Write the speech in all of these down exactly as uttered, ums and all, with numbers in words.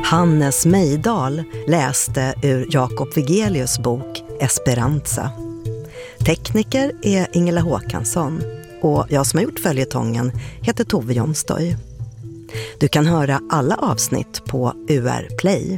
Hannes Mejdal läste ur Jakob Vigelius bok Esperanza. Tekniker är Ingela Håkansson och jag som har gjort följetongen heter Tove Jonstøy. Du kan höra alla avsnitt på U R Play.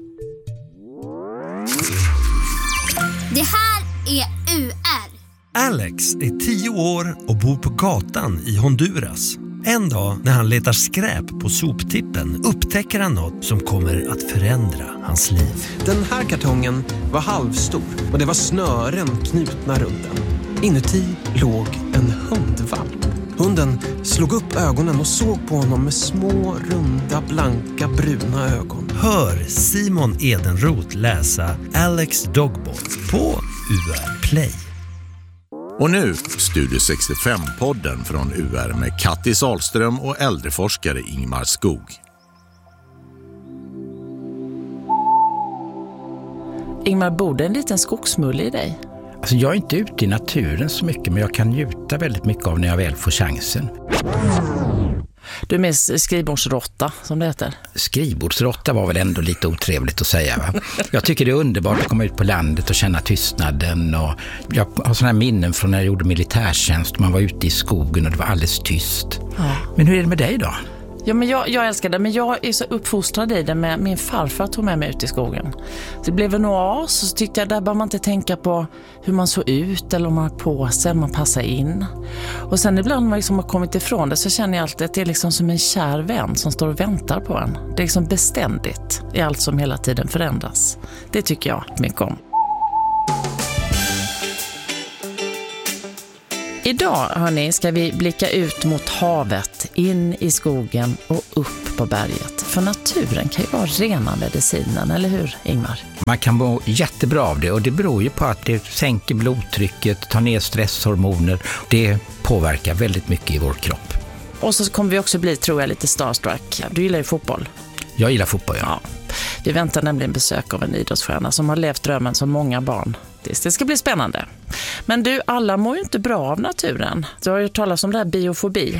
Det här är U R. Alex är tio år och bor på gatan i Honduras. En dag när han letar skräp på soptippen upptäcker han något som kommer att förändra hans liv. Den här kartongen var halvstor och det var snören knutna runt den. Inuti låg en hundvalp. Hunden slog upp ögonen och såg på honom med små, runda, blanka, bruna ögon. Hör Simon Edenroth läsa Alex Dogboy på U R Play. Och nu Studio sextiofem-podden från U R med Kattis Ahlström och äldreforskare Ingmar Skog. Ingmar, bor det en liten skogsmulle i dig? Alltså jag är inte ute i naturen så mycket, men jag kan njuta väldigt mycket av när jag väl får chansen. Du är med skrivbordsrotta, som det heter. Skrivbordsrotta var väl ändå lite otrevligt att säga, va? Jag tycker det är underbart att komma ut på landet och känna tystnaden. Och jag har sådana här minnen från när jag gjorde militärtjänst. Man var ute i skogen och det var alldeles tyst. Ja. Men hur är det med dig då? Ja, men jag, jag älskar det, men jag är så uppfostrad i det med min farfar tog med mig ut i skogen. Det blev en oas och så tyckte jag där bör man inte tänka på hur man såg ut eller om man har på sig, om man passar in. Och sen ibland när man liksom har kommit ifrån det så känner jag alltid att det är liksom som en kär vän som står och väntar på en. Det är liksom beständigt i allt som hela tiden förändras. Det tycker jag mycket om. Idag, hörni, ska vi blicka ut mot havet, in i skogen och upp på berget. För naturen kan ju vara rena medicinen, eller hur, Ingmar? Man kan må jättebra av det och det beror ju på att det sänker blodtrycket, tar ner stresshormoner. Det påverkar väldigt mycket i vår kropp. Och så kommer vi också bli, tror jag, lite starstruck. Du gillar ju fotboll. Jag gillar fotboll, ja. ja. Vi väntar nämligen besök av en idrottsstjärna som har levt drömmen som många barn. Det ska bli spännande. Men du, alla mår ju inte bra av naturen. Du har ju talat om det här biofobi.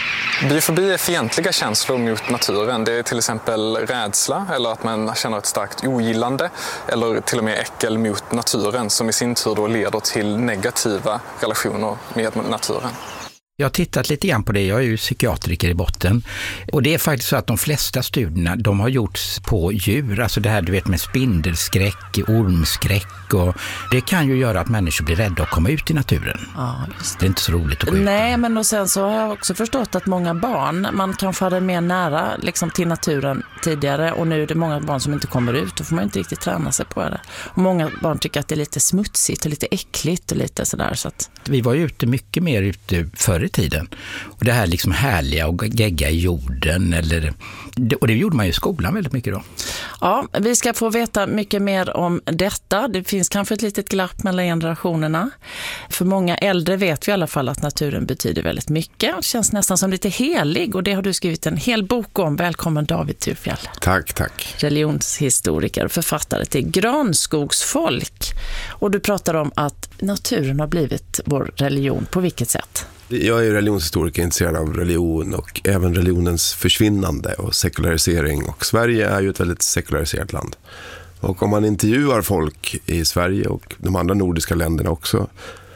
Biofobi är fientliga känslor mot naturen. Det är till exempel rädsla eller att man känner ett starkt ogillande eller till och med äckel mot naturen som i sin tur då leder till negativa relationer med naturen. Jag har tittat lite grann på det, jag är ju psykiatriker i botten och det är faktiskt så att de flesta studierna de har gjorts på djur, alltså det här du vet med spindelskräck, ormskräck och det kan ju göra att människor blir rädda att komma ut i naturen. Ja, just det. Det är inte så roligt att gå ut. Nej, men och sen så har jag också förstått att många barn, man kanske hade mer nära liksom, till naturen tidigare och nu är det många barn som inte kommer ut och får man inte riktigt träna sig på det. Och många barn tycker att det är lite smutsigt och lite äckligt och lite sådär. Så att... Vi var ju ute mycket mer ute förr i tiden. Och det här liksom härliga och gegga i jorden. Eller, och det gjorde man ju i skolan väldigt mycket då. Ja, vi ska få veta mycket mer om detta. Det finns kanske ett litet glapp mellan generationerna. För många äldre vet vi i alla fall att naturen betyder väldigt mycket. Det känns nästan som lite helig och det har du skrivit en hel bok om. Välkommen David Thurfjell. Tack, tack. Religionshistoriker och författare till Granskogsfolk. Och du pratar om att naturen har blivit vår religion. På vilket sätt? Jag är religionshistoriker, intresserad av religion och även religionens försvinnande och sekularisering. Och Sverige är ju ett väldigt sekulariserat land. Och om man intervjuar folk i Sverige och de andra nordiska länderna också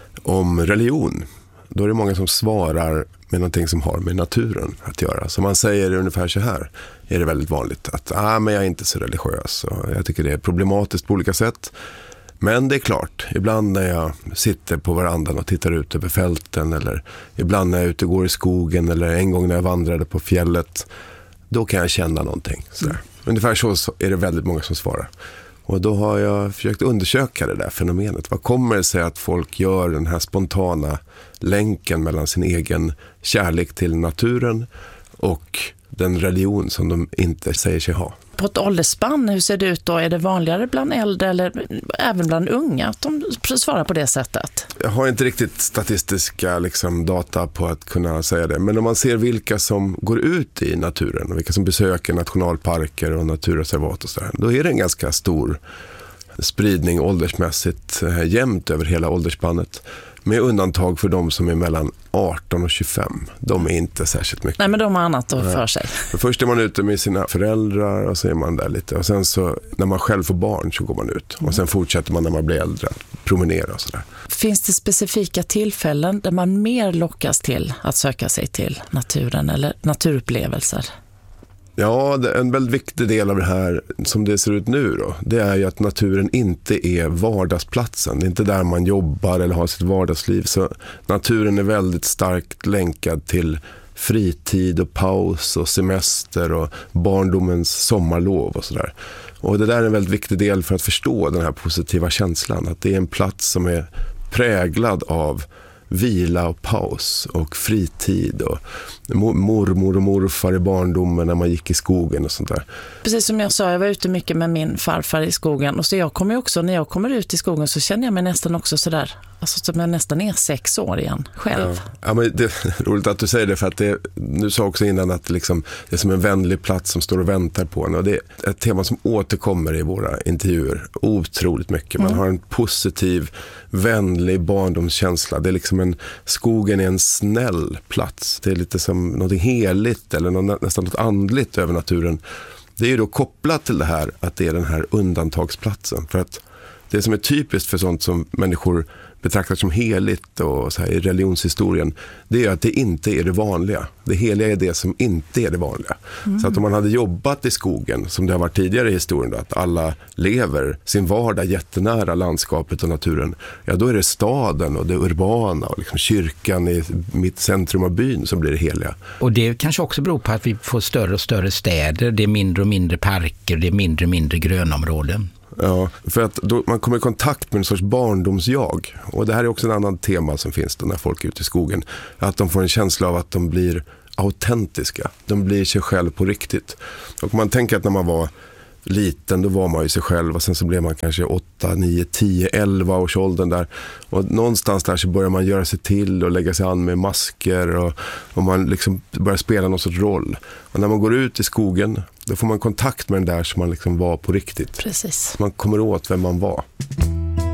om religion, då är det många som svarar med någonting som har med naturen att göra. Så man säger ungefär så här, är det väldigt vanligt att ah, men jag är inte så religiös och jag tycker det är problematiskt på olika sätt. Men det är klart, ibland när jag sitter på verandan och tittar ut över fälten eller ibland när jag är ute och går i skogen eller en gång när jag vandrade på fjället, då kan jag känna någonting. Sådär. Mm. Ungefär så är det väldigt många som svarar. Och då har jag försökt undersöka det där fenomenet. Vad kommer det sig att folk gör den här spontana länken mellan sin egen kärlek till naturen och den religion som de inte säger sig ha? På ett åldersspann, hur ser det ut då? Är det vanligare bland äldre eller även bland unga att de svarar på det sättet? Jag har inte riktigt statistiska liksom, data på att kunna säga det. Men om man ser vilka som går ut i naturen och vilka som besöker nationalparker och naturreservat och så där, då är det en ganska stor spridning åldersmässigt jämnt över hela åldersspannet. Med undantag för de som är mellan arton och tjugofem. De är inte särskilt mycket. Nej, men de har annat att för sig. För först är man ute med sina föräldrar och så är man där lite. Och sen så när man själv får barn så går man ut. Och sen fortsätter man när man blir äldre att promenera och sådär. Finns det specifika tillfällen där man mer lockas till att söka sig till naturen eller naturupplevelser? Ja, det är en väldigt viktig del av det här som det ser ut nu då. Det är ju att naturen inte är vardagsplatsen. Det är inte där man jobbar eller har sitt vardagsliv. Så naturen är väldigt starkt länkad till fritid och paus och semester och barndomens sommarlov och sådär. Och det där är en väldigt viktig del för att förstå den här positiva känslan. Att det är en plats som är präglad av vila och paus och fritid och mormor och morfar i barndomen när man gick i skogen och sånt där. Precis som jag sa, jag var ute mycket med min farfar i skogen och så jag kommer också, när jag kommer ut i skogen så känner jag mig nästan också sådär, alltså som jag nästan är sex år igen själv. Ja, ja men det är roligt att du säger det för att det, du sa också innan att det, liksom, det är som en vänlig plats som står och väntar på en och det är ett tema som återkommer i våra intervjuer otroligt mycket. Man mm. har en positiv, vänlig barndomskänsla. Det är liksom en, skogen är en snäll plats. Det är lite som något heligt eller något, nästan något andligt över naturen. Det är ju då kopplat till det här att det är den här undantagsplatsen. För att det som är typiskt för sånt som människor betraktar som heligt och så här i religionshistorien, det är att det inte är det vanliga. Det heliga är det som inte är det vanliga. Mm. Så att om man hade jobbat i skogen, som det har varit tidigare i historien, då, att alla lever sin vardag jättenära landskapet och naturen, ja då är det staden och det urbana och liksom kyrkan i mitt centrum av byn som blir det heliga. Och det kanske också beror på att vi får större och större städer, det är mindre och mindre parker, det är mindre och mindre grönområden. Ja, för att då man kommer i kontakt med en sorts barndomsjag. Och det här är också en annan tema som finns då när folk är ute i skogen. Att de får en känsla av att de blir autentiska. De blir sig själv på riktigt. Och man tänker att när man var liten, då var man ju sig själv och sen så blev man kanske åtta, nio, tio, elva års åldern där. Och någonstans där så börjar man göra sig till och lägga sig an med masker och, och man liksom börjar spela någon sorts roll. Och när man går ut i skogen, då får man kontakt med den där som man liksom var på riktigt. Precis. Man kommer åt vem man var.